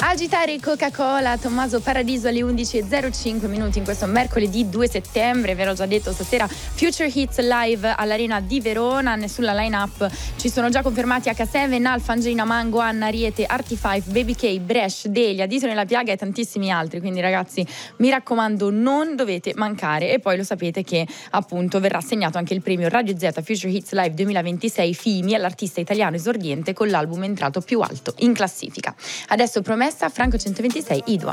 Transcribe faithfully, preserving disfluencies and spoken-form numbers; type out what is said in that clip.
Agitare Coca-Cola, Tommaso Paradiso alle undici e zero cinque minuti in questo mercoledì due settembre. Ve l'ho già detto, stasera Future Hits live all'Arena di Verona. Sulla line-up ci sono già confermati acca sette, Alfa, Angelina Mango, Anna, Ariete, Arty five, Baby K, Bresh, Delia, Dito nella Piaga e tantissimi altri. Quindi ragazzi, mi raccomando, non dovete mancare. E poi lo sapete che appunto verrà assegnato anche il premio Radio Z Future Hits Live duemilaventisei F I M I all'artista italiano esordiente con l'album entrato più alto in classifica. Adesso promessa, Franco centoventisei, Idua.